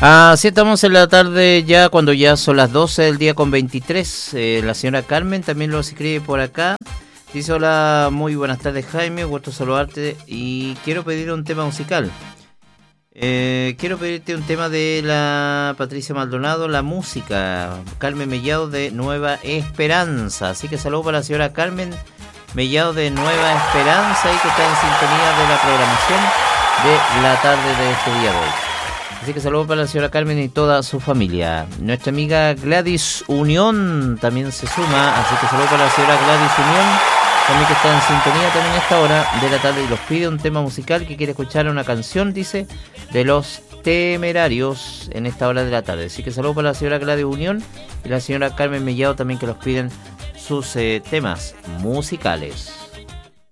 Así estamos en la tarde ya, cuando ya son las 12 del día con 23. La señora Carmen también lo escribe por acá. Dice: hola, muy buenas tardes Jaime, gusto saludarte y quiero pedir un tema musical. Quiero pedirte un tema de la Patricia Maldonado, La Música, Carmen Mellado de Nueva Esperanza. Así que saludo para la señora Carmen Mellado de Nueva Esperanza y que está en sintonía de la programación de la tarde de este día de hoy. Así que saludos para la señora Carmen y toda su familia. Nuestra amiga Gladys Unión también se suma, así que saludos para la señora Gladys Unión, también que está en sintonía también a esta hora de la tarde y los pide un tema musical, que quiere escuchar una canción, dice, de Los Temerarios en esta hora de la tarde. Así que saludos para la señora Gladys Unión y la señora Carmen Mellado también, que los piden sus temas musicales.